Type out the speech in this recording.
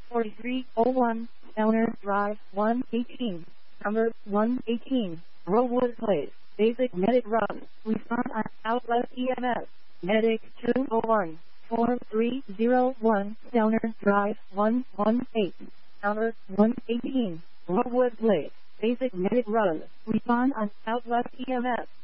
4301, Downer Drive, 118. Number 118, Rosewood Place. Basic medic run. Respond on outlet EMS. Medic 201. 4301, Downer Drive, 118. Number 118, Rosewood Place. Basic medic run. Respond on outlet EMS.